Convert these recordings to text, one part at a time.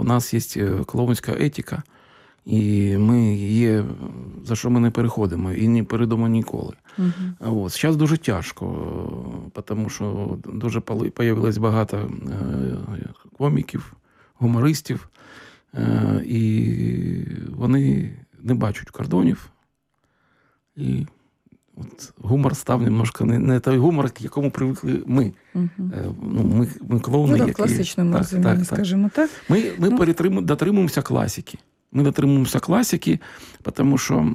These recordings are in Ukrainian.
у нас є клоунська етика, і ми є, за що ми не переходимо і не перейдемо ніколи. От. Зараз дуже тяжко, тому що дуже появилось багато коміків, гумористів, і вони не бачать кордонів. І от гумор став немножко не той гумор, к якому привикли ми. Ми клоуни, в класичному розумінні, скажімо так. Ми дотримуємося класики. Ми дотримуємося класики, тому що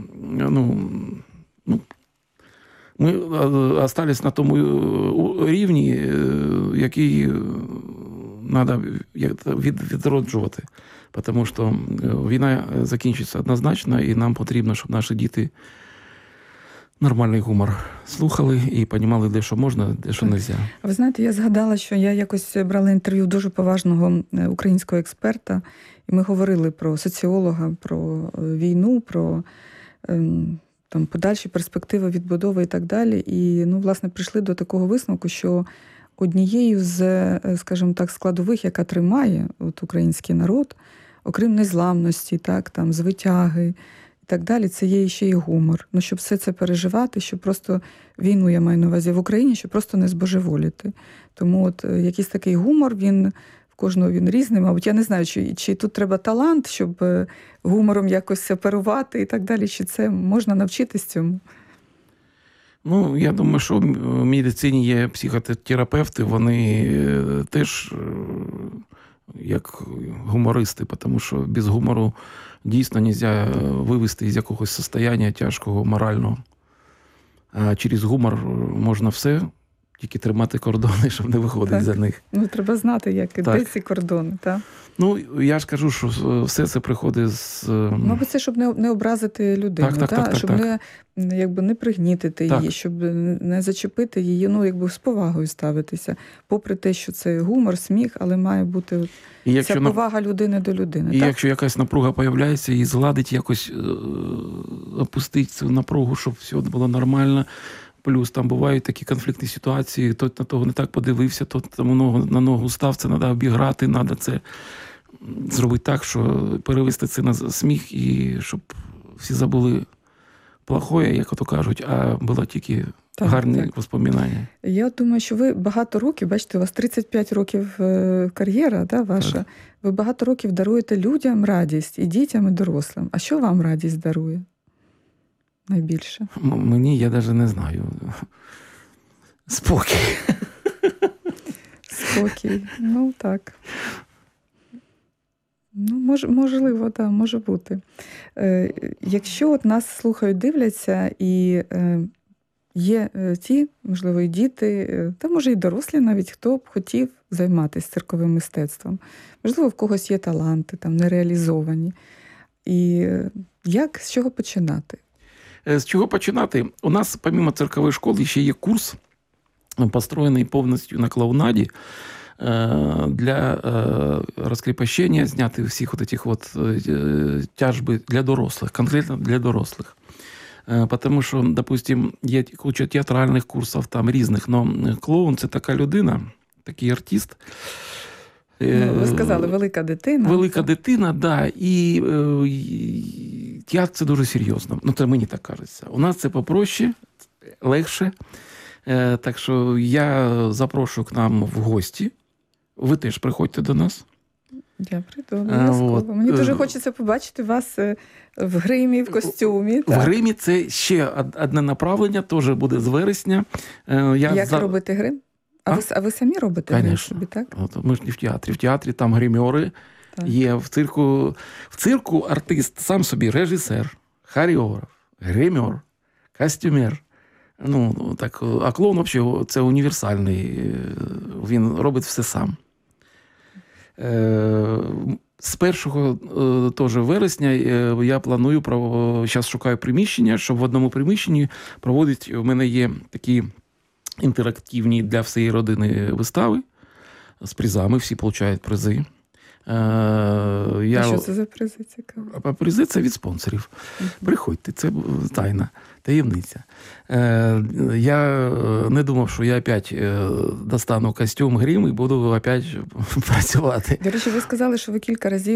ми залишились на тому рівні, який треба відроджувати. Тому що війна закінчиться однозначно, і нам потрібно, щоб наші діти нормальний гумор слухали і розуміли, де що можна, де що не можна. Ви знаєте, я згадала, що я якось брала інтерв'ю дуже поважного українського експерта, і ми говорили про соціолога, про війну, про там подальші перспективи відбудови і так далі. І, власне, прийшли до такого висновку, що однією з, скажімо так, складових, яка тримає український народ, окрім незламності, так, там, звитяги і так далі, це є ще й гумор. Щоб все це переживати, щоб просто війну, я маю на увазі, в Україні, щоб просто не збожеволіти. Тому якийсь такий гумор, кожного він різний. Мабуть, я не знаю, чи тут треба талант, щоб гумором якось оперувати і так далі, чи це можна навчитись цьому? Я думаю, що в медицині є психотерапевти, вони теж як гумористи, тому що без гумору дійсно не можна вивести із якогось состояння тяжкого, морального. А через гумор можна все, тільки тримати кордони, щоб не виходити за них. Треба знати, де ці кордони, так? Я ж кажу, що все це приходить з... Мабуть, це щоб не образити людину, щоб не пригнітити її, щоб не зачепити її, з повагою ставитися. Попри те, що це гумор, сміх, але має бути ця повага людини до людини. І якщо якась напруга з'являється, її згладить, якось опустити цю напругу, щоб все було нормально. Плюс там бувають такі конфліктні ситуації, той на того не так подивився, той на ногу став, це треба обіграти, треба це зробити так, що перевести це на сміх, і щоб всі забули плохое, як ото кажуть, а було тільки гарні воспоминання. Я думаю, що ви багато років, бачите, у вас 35 років кар'єра, ваша, так. Ви багато років даруєте людям радість, і дітям, і дорослим. А що вам радість дарує? Найбільше? Мені, я навіть не знаю. Спокій. Спокій. Так. Можливо, так, може бути. Якщо нас слухають, дивляться, і є ті, можливо, і діти, та може і дорослі навіть, хто б хотів займатися цирковим мистецтвом. Можливо, в когось є таланти, там, нереалізовані. І з чого починати? З чого починати? У нас, помимо циркової школи, ще є курс, построєний повністю на клоунаді, для розкріпощення, зняти всіх цих тяжби для дорослих, конкретно для дорослих. Тому що, допустим, є куча театральних курсів, там різних, але клоун – це така людина, такий артист. Ви сказали, велика дитина. Велика дитина, так. І театр – це дуже серйозно. Це мені так кажеться. У нас це попроще, легше. Так що я запрошую к нам в гості. Ви теж приходьте до нас. Я прийду обов'язково. Мені дуже хочеться побачити вас в гримі, в костюмі. В гримі це ще одне направлення, теж буде з вересня. Як робити грим? А ви самі робите грим собі, так? Ми ж не в театрі. В театрі там гримери є. В цирку артист сам собі режисер, хореограф, гример, костюмер. А клоун взагалі це універсальний. Він робить все сам. З 1 теж вересня я планую, зараз шукаю приміщення, щоб в одному приміщенні проводити, у мене є такі інтерактивні для всієї родини вистави з призами, всі отримують призи. Що це за призи, цікаво? Призи – це від спонсорів. Приходьте, це тайна, таємниця. Я не думав, що я опять достану костюм, грим і буду опять працювати. До речі, ви сказали, що ви кілька разів